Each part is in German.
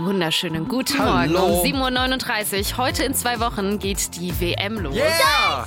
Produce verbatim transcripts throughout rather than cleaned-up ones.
wunderschönen guten Hallo. Morgen um sieben Uhr neununddreißig. Heute in zwei Wochen geht die W M los. Yeah!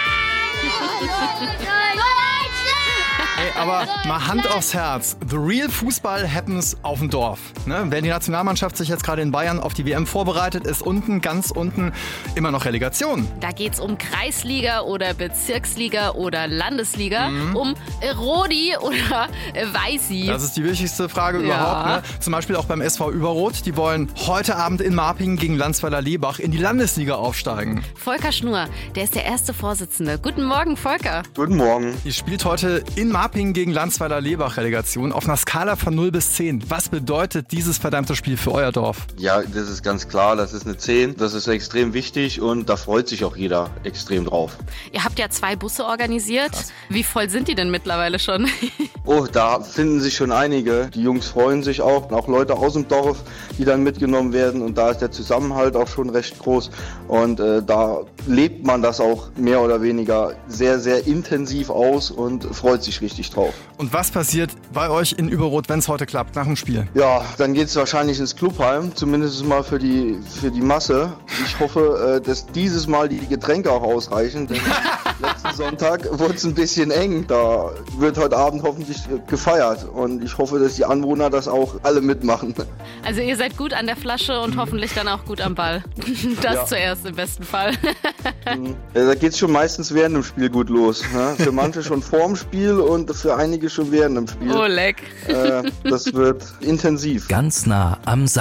Ey, aber mal Hand aufs Herz. The real Fußball happens auf dem Dorf. Ne? Wenn die Nationalmannschaft sich jetzt gerade in Bayern auf die W M vorbereitet, ist unten, ganz unten immer noch Relegation. Da geht's um Kreisliga oder Bezirksliga oder Landesliga, mhm. um Rodi oder Weißi. Das ist die wichtigste Frage Ja. überhaupt. Ne? Zum Beispiel auch beim S V Überrot. Die wollen heute Abend in Marpingen gegen Landsweiler-Lebach in die Landesliga aufsteigen. Volker Schnur, der ist der erste Vorsitzende. Guten Morgen, Volker. Guten Morgen. Die spielt heute in Marpingen gegen Landsweiler-Lebach Relegation auf einer Skala von null bis zehn. Was bedeutet dieses verdammte Spiel für euer Dorf? Ja, das ist ganz klar, das ist eine zehn. Das ist extrem wichtig und da freut sich auch jeder extrem drauf. Ihr habt ja zwei Busse organisiert. Krass. Wie voll sind die denn mittlerweile schon? Oh, da finden sich schon einige. Die Jungs freuen sich auch, auch Leute aus dem Dorf, die dann mitgenommen werden. Und da ist der Zusammenhalt auch schon recht groß. Und äh, da lebt man das auch mehr oder weniger sehr, sehr intensiv aus und freut sich richtig drauf. Und was passiert bei euch in Überrot, wenn es heute klappt, nach dem Spiel? Ja, dann geht es wahrscheinlich ins Clubheim, zumindest mal für die, für die Masse. Ich hoffe, äh, dass dieses Mal die Getränke auch ausreichen, denn letzten Sonntag wurde es ein bisschen eng. Da wird heute Abend hoffentlich gefeiert und ich hoffe, dass die Anwohner das auch alle mitmachen. Also ihr seid gut an der Flasche und hoffentlich dann auch gut am Ball. Das Ja. zuerst im besten Fall. Ja, da geht es schon meistens während dem Spiel gut los. Ne? Für manche schon vorm Spiel und für einige schon während dem Spiel. Oh, leck. Äh, das wird intensiv. Ganz nah am Sachsen.